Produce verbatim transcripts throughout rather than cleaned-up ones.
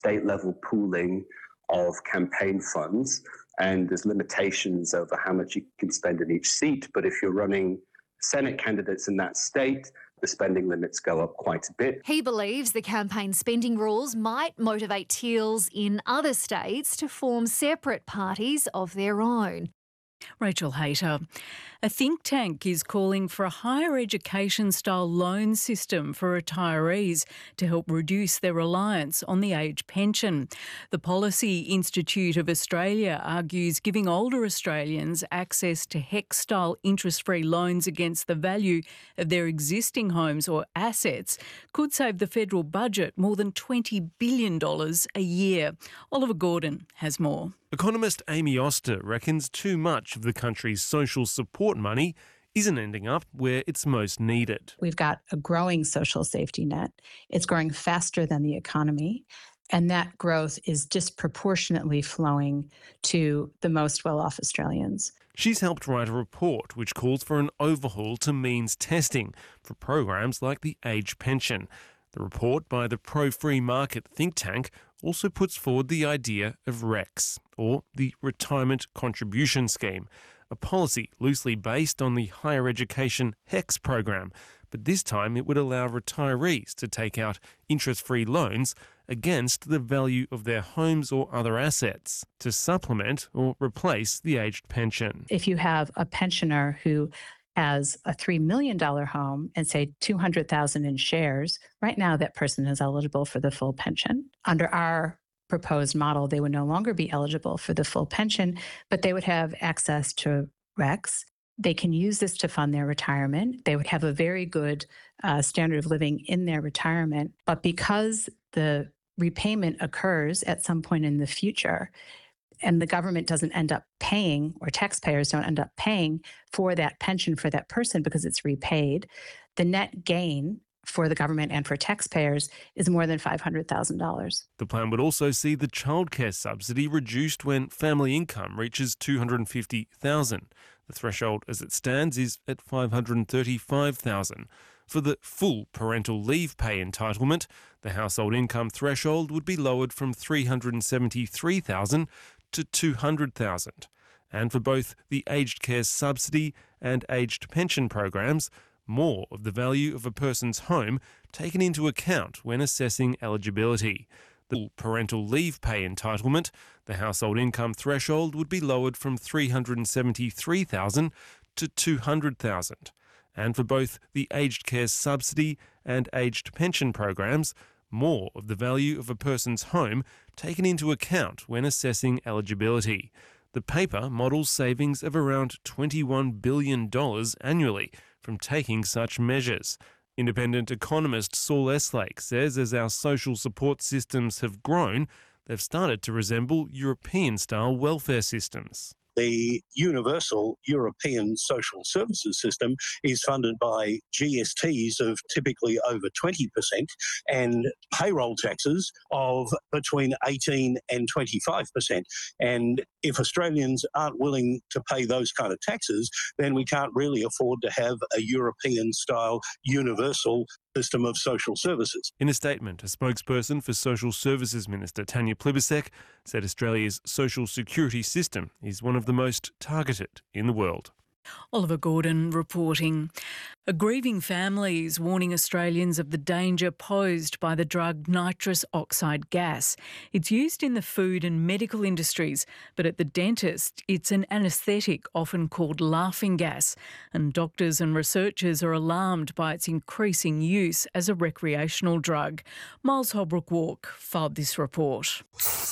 state-level pooling of campaign funds, and there's limitations over how much you can spend in each seat. But if you're running Senate candidates in that state, the spending limits go up quite a bit. He believes the campaign spending rules might motivate Teals in other states to form separate parties of their own. Rachel Hayter. A think tank is calling for a higher education style loan system for retirees to help reduce their reliance on the age pension. The Policy Institute of Australia argues giving older Australians access to H E C style interest-free loans against the value of their existing homes or assets could save the federal budget more than twenty billion dollars a year. Oliver Gordon has more. Economist Amy Oster reckons too much of the country's social support money isn't ending up where it's most needed. We've got a growing social safety net. It's growing faster than the economy, and that growth is disproportionately flowing to the most well-off Australians. She's helped write a report which calls for an overhaul to means testing for programs like the age pension. The report by the pro-free market think tank also puts forward the idea of REX, or the Retirement Contribution Scheme, a policy loosely based on the Higher Education HECS program, but this time it would allow retirees to take out interest-free loans against the value of their homes or other assets to supplement or replace the aged pension. If you have a pensioner who has a three million dollars home and say two hundred thousand dollars in shares, right now that person is eligible for the full pension. Under our proposed model, they would no longer be eligible for the full pension, but they would have access to REX. They can use this to fund their retirement. They would have a very good uh, standard of living in their retirement. But because the repayment occurs at some point in the future, and the government doesn't end up paying, or taxpayers don't end up paying for that pension for that person because it's repaid, the net gain for the government and for taxpayers is more than five hundred thousand dollars. The plan would also see the childcare subsidy reduced when family income reaches two hundred fifty thousand dollars. The threshold as it stands is at five hundred thirty-five thousand dollars. For the full parental leave pay entitlement, the household income threshold would be lowered from three hundred seventy-three thousand dollars to two hundred thousand dollars. And for both the aged care subsidy and aged pension programs, more of the value of a person's home taken into account when assessing eligibility. The parental leave pay entitlement, the household income threshold would be lowered from three hundred seventy-three thousand dollars to two hundred thousand dollars. And for both the aged care subsidy and aged pension programs, more of the value of a person's home taken into account when assessing eligibility. The paper models savings of around twenty-one billion dollars annually from taking such measures. Independent economist Saul Eslake says as our social support systems have grown, they've started to resemble European-style welfare systems. The Universal European Social Services System is funded by G S Ts of typically over twenty percent and payroll taxes of between eighteen and twenty-five percent. And if Australians aren't willing to pay those kind of taxes, then we can't really afford to have a European-style universal system of social services. In a statement, a spokesperson for Social Services Minister Tanya Plibersek said Australia's social security system is one of the most targeted in the world. Oliver Gordon reporting. A grieving family is warning Australians of the danger posed by the drug nitrous oxide gas. It's used in the food and medical industries, but at the dentist, it's an anaesthetic often called laughing gas, and doctors and researchers are alarmed by its increasing use as a recreational drug. Miles Holbrook-Walk filed this report.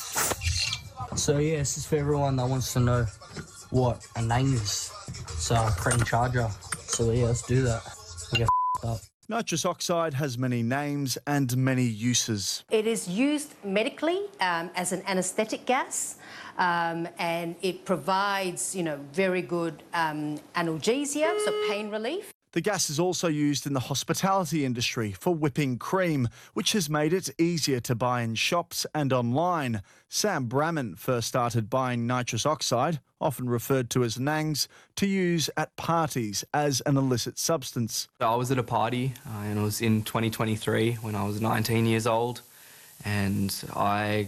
So yeah, this is for everyone that wants to know what a name is. So cream charger. So yeah, let's do that. We get up. Nitrous oxide has many names and many uses. It is used medically um, as an anaesthetic gas, um, and it provides, you know, very good um, analgesia, so pain relief. The gas is also used in the hospitality industry for whipping cream, which has made it easier to buy in shops and online. Sam Bramman first started buying nitrous oxide, often referred to as nangs, to use at parties as an illicit substance. I was at a party uh, and it was in twenty twenty-three when I was nineteen years old, and I